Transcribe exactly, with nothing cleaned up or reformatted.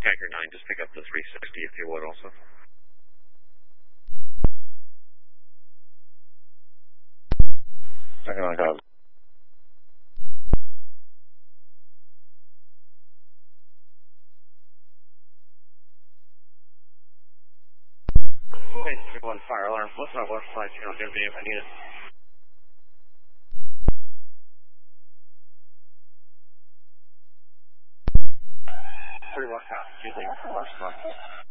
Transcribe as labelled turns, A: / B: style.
A: Tanker nine, just pick up the three sixty if you would also. Tanker nine, got it. Hey, three one fire alarm. What's my left side channel give me if I need it? Three one, using left one.